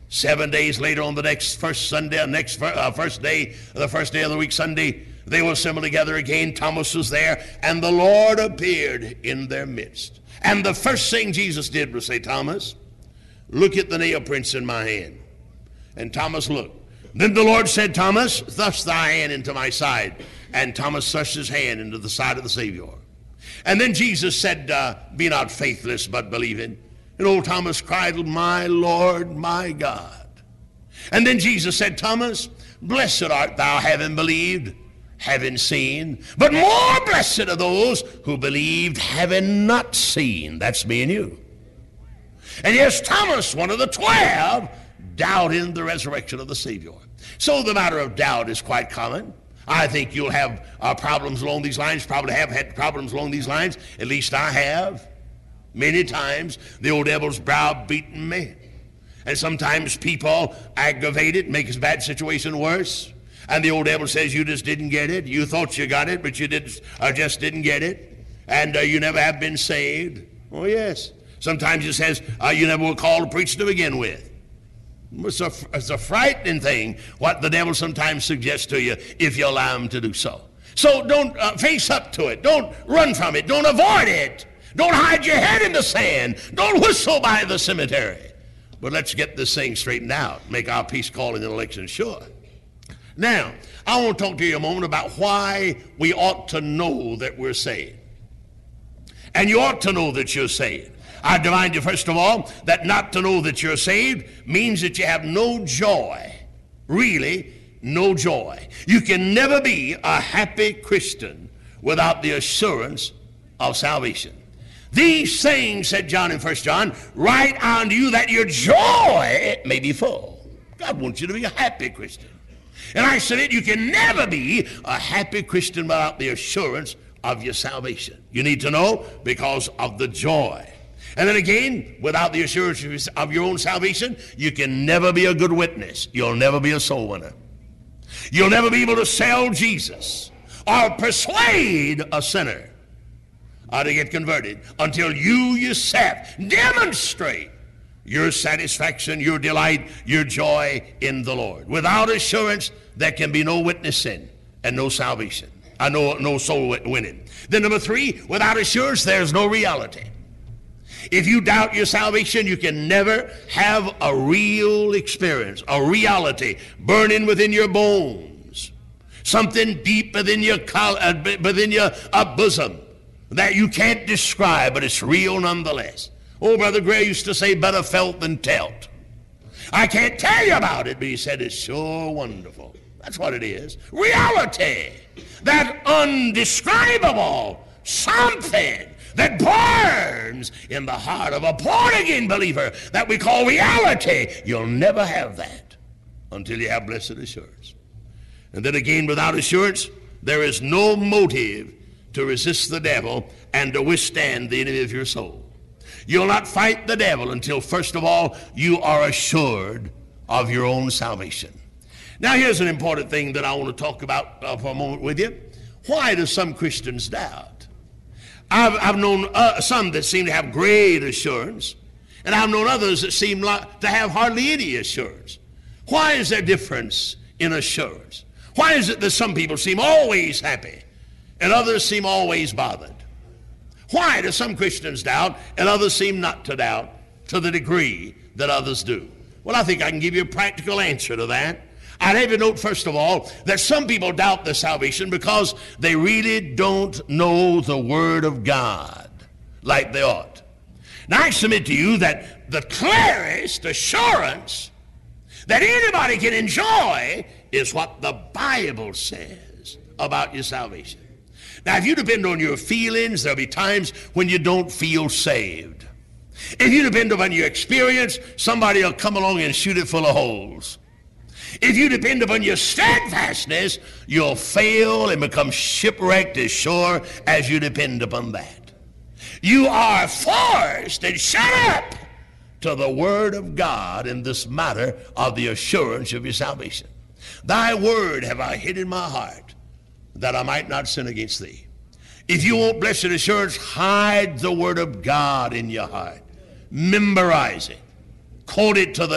7 days later, on the first day of the week, Sunday, they will assemble together again. Thomas was there, and the Lord appeared in their midst. And the first thing Jesus did was say, Thomas, look at the nail prints in my hand. And Thomas looked. Then the Lord said, Thomas, thrust thy hand into my side. And Thomas thrust his hand into the side of the Savior. And then Jesus said, be not faithless, but believing. And old Thomas cried, my Lord, my God. And then Jesus said, Thomas, blessed art thou, having believed, having seen. But more blessed are those who believed, having not seen. That's me and you. And yes, Thomas, one of the 12, doubted the resurrection of the Savior. So the matter of doubt is quite common. I think you'll have problems along these lines, probably have had problems along these lines. At least I have. Many times the old devil's browbeaten me. And sometimes people aggravate it, make a bad situation worse. And the old devil says, you just didn't get it. You thought you got it, but you just didn't get it. And you never have been saved. Oh, yes. Sometimes it says, you never were called to preach to begin with. It's a frightening thing what the devil sometimes suggests to you if you allow him to do so. So don't face up to it. Don't run from it. Don't avoid it. Don't hide your head in the sand. Don't whistle by the cemetery. But let's get this thing straightened out. Make our peace calling and election sure. Now, I want to talk to you a moment about why we ought to know that we're saved. And you ought to know that you're saved. I remind you, first of all, that not to know that you're saved means that you have no joy. Really, no joy. You can never be a happy Christian without the assurance of salvation. These things, said John in 1 John, write unto you that your joy may be full. God wants you to be a happy Christian. And I said you can never be a happy Christian without the assurance of your salvation. You need to know because of the joy. And then again, without the assurance of your own salvation, you can never be a good witness. You'll never be a soul winner. You'll never be able to sell Jesus or persuade a sinner to get converted until you yourself demonstrate your satisfaction, your delight, your joy in the Lord. Without assurance, there can be no witnessing and no salvation, no soul winning. Then number 3, without assurance, there's no reality. If you doubt your salvation, you can never have a real experience, a reality burning within your bones, something deep within your bosom that you can't describe, but it's real nonetheless. Oh, Brother Gray used to say, better felt than telt. I can't tell you about it, but he said it's sure wonderful. That's what it is. Reality. That undescribable something that burns in the heart of a born-again believer that we call reality. You'll never have that until you have blessed assurance. And then again, without assurance, there is no motive to resist the devil and to withstand the enemy of your soul. You'll not fight the devil until, first of all, you are assured of your own salvation. Now, here's an important thing that I want to talk about for a moment with you. Why do some Christians doubt? I've known some that seem to have great assurance, and I've known others that seem to have hardly any assurance. Why is there difference in assurance? Why is it that some people seem always happy and others seem always bothered? Why do some Christians doubt and others seem not to doubt to the degree that others do? Well, I think I can give you a practical answer to that. I'd have you note, first of all, that some people doubt their salvation because they really don't know the Word of God like they ought. Now, I submit to you that the clearest assurance that anybody can enjoy is what the Bible says about your salvation. Now, if you depend on your feelings, there'll be times when you don't feel saved. If you depend upon your experience, somebody will come along and shoot it full of holes. If you depend upon your steadfastness, you'll fail and become shipwrecked as sure as you depend upon that. You are forced and shut up to the Word of God in this matter of the assurance of your salvation. Thy word have I hid in my heart, that I might not sin against thee. If you want blessed assurance, hide the Word of God in your heart. Memorize it. Quote it to the